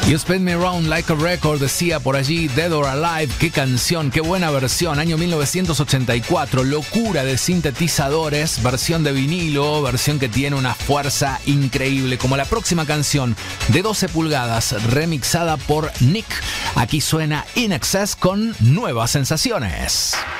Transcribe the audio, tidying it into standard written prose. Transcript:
You Spin Me Around Like a Record, decía por allí Dead or Alive. Qué canción, qué buena versión. Año 1984, locura de sintetizadores, versión de vinilo, versión que tiene una fuerza increíble, como la próxima canción de 12 pulgadas, remixada por Nick. Aquí suena In Excess con Nuevas Sensaciones.